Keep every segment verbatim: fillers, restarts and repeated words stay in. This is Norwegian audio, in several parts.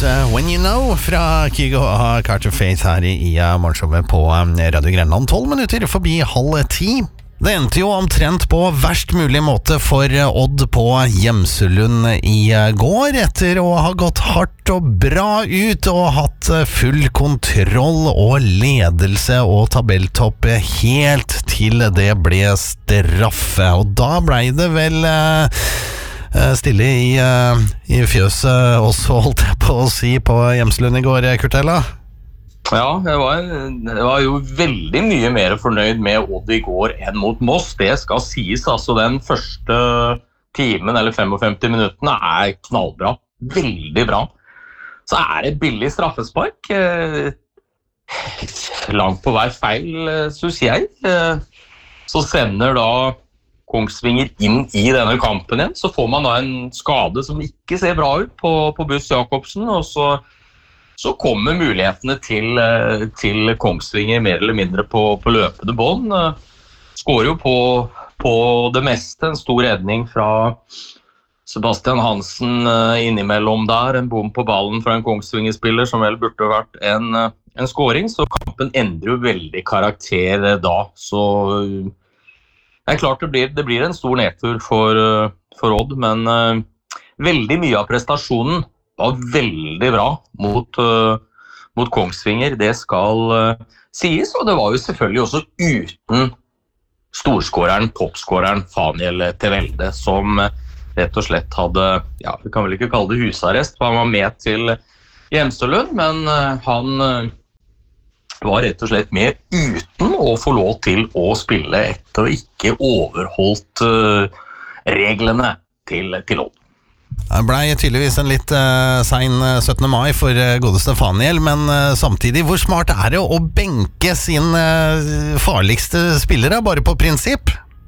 When You Know fra Kygo og Carter Faith her i morgenshowet på Radio Grenland, tolv minutter forbi halv ti. Det endte jo omtrent på verst mulig måte for Odd på Gjemselund i går, etter å ha gått hardt og bra ut og hatt full kontroll og ledelse og tabelltopp helt til det ble straffe. Og da ble det vel stille i, i fjøset også, holdt jeg på å si, på Gjemselund i går, Kurtella? Ja, jeg var, jeg var jo veldig mye mer fornøyd med Odd i går enn mot Moss. Det skal sies, altså den første timen eller femtifem minuttene er knallbra. Veldig bra. Så er det billig straffespark. Langt på vei feil, synes jeg. Så sender da Kongsvinger inn i denne kampen igjen, så får man da en skade som ikke ser bra ut på, på Buss Jakobsen, og så, så kommer mulighetene til, til Kongsvinger mer eller mindre på, på løpende bånd. Skårer jo på, på det meste, en stor redning fra Sebastian Hansen innimellom der, en bom på ballen fra en Kongsvinger-spiller som vel burde vært en, en skåring, så kampen endrer jo veldig karakter da, så det er klart det blir, det blir en stor nedtur for, for Odd, men uh, veldig mye av prestasjonen var veldig bra mot, uh, mot Kongsvinger. Det skal uh, sies, og det var jo selvfølgelig også uten storskåreren, toppskåreren Faniel Tevelde, som rett og slett hadde, ja, vi kan vel ikke kalle det husarrest, for han var med til Gjemselund, men uh, han uh, var rett og slett med uten å få lov til å spille etter og ikke overholdt uh, reglene til, til Odd. Det ble tydeligvis en litt uh, sein syttende mai for uh, godeste Faniel, men uh, samtidig, hvor smart er det å benke sin uh, farligste spillere, bare på prinsipp?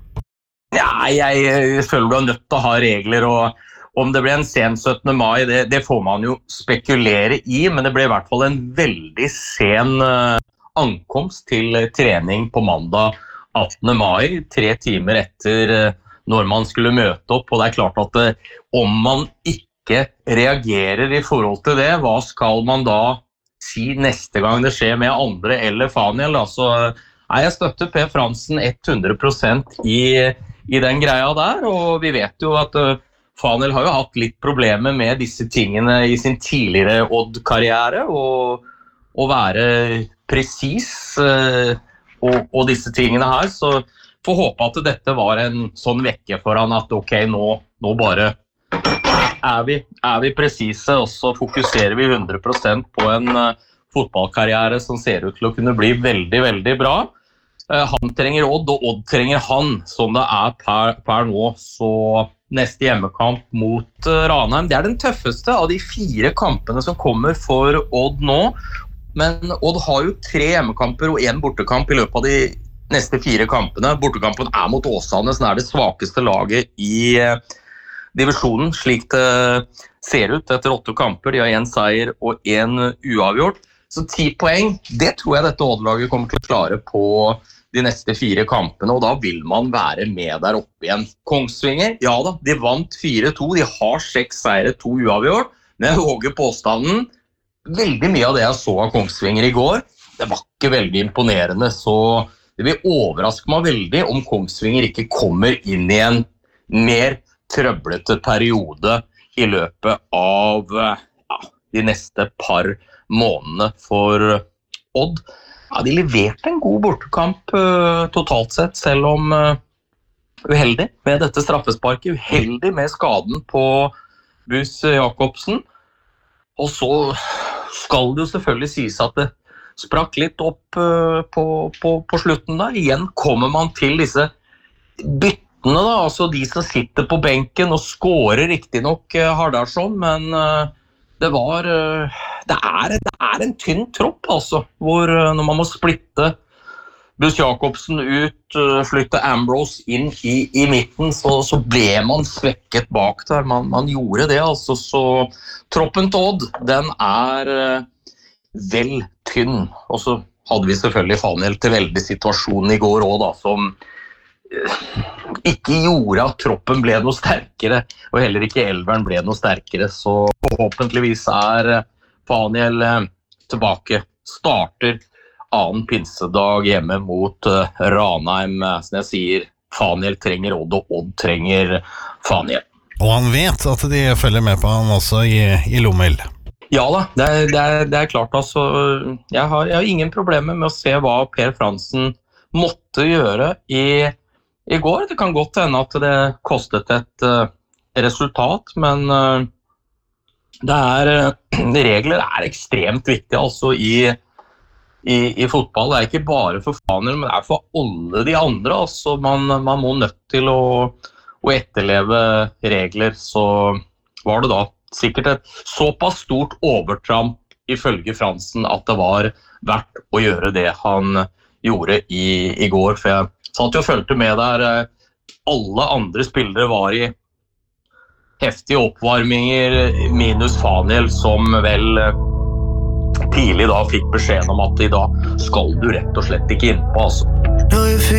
Ja, jeg, jeg føler du er nødt til å ha regler, og om det ble en sen syttende mai, det, det får man jo spekulere i, men det ble i hvert fall en veldig sen uh, ankomst til trening på mandag attende mai, tre timer etter uh, når man skulle møte opp, og det er klart at uh, om man ikke reagerer i forhold til det, hva skal man da si neste gang det skjer med andre eller Faniel? Altså, uh, jeg støtter Per Fransen hundre prosent i, i den greia der, og vi vet jo at uh, Faniel har jo hatt litt problemer med disse tingene i sin tidligere Odd-karriere, og å være presis uh, og, og disse tingene her, så får håpe at dette var en sånn vekke for han at ok, nå, nå bare er vi, er vi presise, og så fokuserer vi hundre prosent på en uh, fotballkarriere som ser ut til å kunne bli veldig, veldig bra. Uh, han trenger Odd, og Odd trenger han, som det er per, per nå, så neste hjemmekamp mot uh, Ranheim. Det er den tøffeste av de fire kampene som kommer for Odd nå, men Odd har jo tre hjemmekamper og en bortekamp i løpet av de neste fire kampene. Bortekampen er mot Åsane, som er det svakeste laget i uh, divisjonen, slik det ser ut etter åtte kamper. De har en seier og en uavgjort. Så ti poeng, det tror jeg dette Odd-laget kommer til å klare på de neste fire kampene, og da vil man være med der oppe igjen. Kongsvinger, ja da, de vant fire to, de har seks seire, to uavgjort, men jeg våger påstanden, veldig mye av det jeg så av Kongsvinger i går, det var ikke veldig imponerende, så det vil overraske meg veldig om Kongsvinger ikke kommer inn i en mer trøblete periode i løpet av ja, de neste par månedene for Odd. Ja, de leverte en god bortekamp uh, totalt sett, selv om uh, uheldig med dette straffesparket, uheldig med skaden på Buss Jakobsen. Og så skal det jo selvfølgelig sies at det sprakk litt opp uh, på, på, på slutten da. Igjen kommer man til disse byttene da, altså de som sitter på benken og skårer riktig nok uh, Hardardsson, men uh, det var, uh, det er, det er en tynn tropp altså, hvor uh, når man må splitte Buss Jakobsen ut, uh, flytte Ambrose inn i, i midten, så, så ble man svekket bak der, man, man gjorde det altså, så troppen til Odd, den er uh, vel tynn, og så hadde vi selvfølgelig Faniel Tevelde situasjonen i går også da, som uh, ikke gjorde at troppen ble noe sterkere, og heller ikke elveren ble noe sterkere, så forhåpentligvis er Faniel eh, tilbake, starter annen pinsedag hjemme mot uh, Ranheim. Som jeg sier, Faniel trenger Odd, og Odd trenger Faniel. Og han vet at de følger med på han også i, i Lommel. Ja da, det er, det er, det er klart altså. Jeg har, jeg har ingen problemer med å se hva Per Fransen måtte gjøre i, i går. Det kan godt hende at det kostet et uh, resultat, men uh, det er, uh, regler er ekstremt viktige altså i, i, i fotball. Det er ikke bare for Faniel, men det er for alle de andre. Altså, man, man må nødt til å, å etterleve regler, så var det da sikkert et såpass stort overtramp ifølge Fransen at det var verdt å gjøre det han gjorde i, i går. For jeg satt jo og følte med der, alle andre spillere var i heftige oppvarminger, minus Faniel, som vel tidlig da fikk beskjed om at i dag skal du rett og slett ikke innpå, altså.